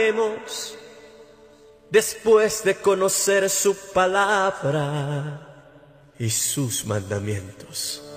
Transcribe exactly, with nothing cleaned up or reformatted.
Después de conocer su palabra y sus mandamientos.